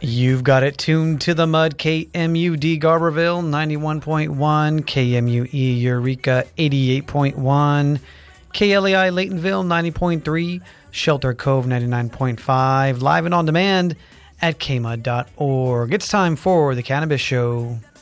You've got it tuned to the Mud, KMUD Garberville 91.1, KMUE Eureka 88.1, KLEI Laytonville 90.3, Shelter Cove 99.5, live and on demand at kmud.org. It's time for The Cannabis Show.